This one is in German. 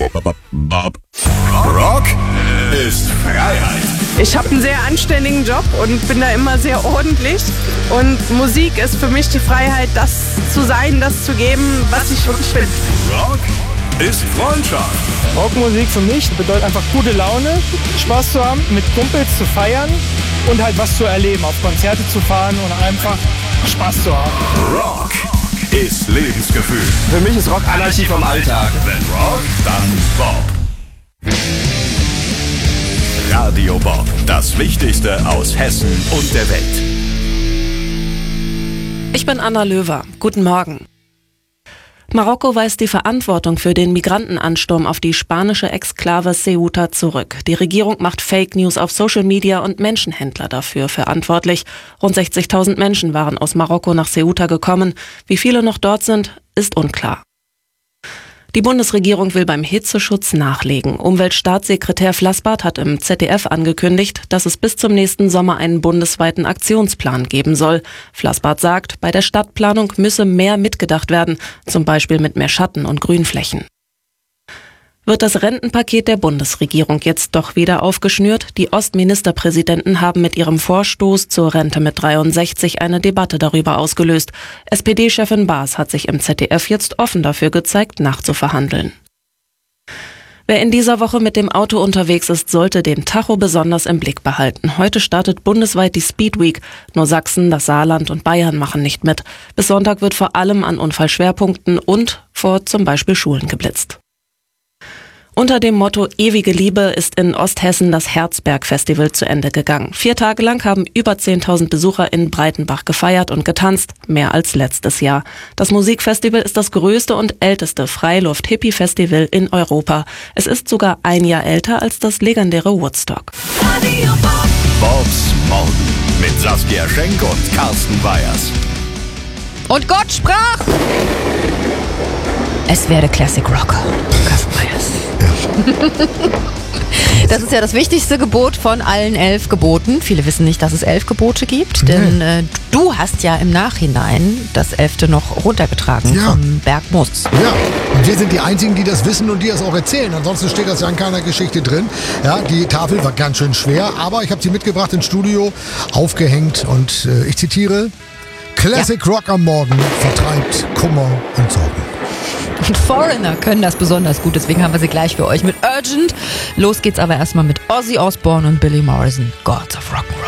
Rock ist Freiheit. Ich habe einen sehr anständigen Job und bin da immer sehr ordentlich. Und Musik ist für mich die Freiheit, das zu sein, das zu geben, was ich wirklich bin. Rock ist Freundschaft. Rockmusik für mich bedeutet einfach gute Laune, Spaß zu haben, mit Kumpels zu feiern und halt was zu erleben, auf Konzerte zu fahren und einfach Spaß zu haben. Rock ist Lebensgefühl. Für mich ist Rock Anarchie vom Alltag. Wenn Rock, dann Bob. Radio Bob, das Wichtigste aus Hessen und der Welt. Ich bin Anna Löwer. Guten Morgen. Marokko weist die Verantwortung für den Migrantenansturm auf die spanische Exklave Ceuta zurück. Die Regierung macht Fake News auf Social Media und Menschenhändler dafür verantwortlich. Rund 60.000 Menschen waren aus Marokko nach Ceuta gekommen. Wie viele noch dort sind, ist unklar. Die Bundesregierung will beim Hitzeschutz nachlegen. Umweltstaatssekretär Flassbart hat im ZDF angekündigt, dass es bis zum nächsten Sommer einen bundesweiten Aktionsplan geben soll. Flassbart sagt, bei der Stadtplanung müsse mehr mitgedacht werden, zum Beispiel mit mehr Schatten- und Grünflächen. Wird das Rentenpaket der Bundesregierung jetzt doch wieder aufgeschnürt? Die Ostministerpräsidenten haben mit ihrem Vorstoß zur Rente mit 63 eine Debatte darüber ausgelöst. SPD-Chefin Baas hat sich im ZDF jetzt offen dafür gezeigt, nachzuverhandeln. Wer in dieser Woche mit dem Auto unterwegs ist, sollte den Tacho besonders im Blick behalten. Heute startet bundesweit die Speed Week. Nur Sachsen, das Saarland und Bayern machen nicht mit. Bis Sonntag wird vor allem an Unfallschwerpunkten und vor zum Beispiel Schulen geblitzt. Unter dem Motto Ewige Liebe ist in Osthessen das Herzberg-Festival zu Ende gegangen. 4 Tage lang haben über 10.000 Besucher in Breitenbach gefeiert und getanzt, mehr als letztes Jahr. Das Musikfestival ist das größte und älteste Freiluft-Hippie-Festival in Europa. Es ist sogar ein Jahr älter als das legendäre Woodstock. Bobs Morgen mit Saskia Schenk und Carsten Weyers. Und Gott sprach, es werde Classic Rock. Carsten Weyers. Das ist ja das wichtigste Gebot von allen 11 Geboten. Viele wissen nicht, dass es 11 Gebote gibt, denn du hast ja im Nachhinein das 11. noch runtergetragen vom Berg Muss. Ja, und wir sind die Einzigen, die das wissen und die das auch erzählen. Ansonsten steht das ja in keiner Geschichte drin. Ja, die Tafel war ganz schön schwer, aber ich habe sie mitgebracht ins Studio, aufgehängt und ich zitiere: Classic Rock am Morgen vertreibt Kummer und Sorgen. Und Foreigner können das besonders gut, deswegen haben wir sie gleich für euch mit Urgent. Los geht's aber erstmal mit Ozzy Osbourne und Billy Morrison, Gods of Rock.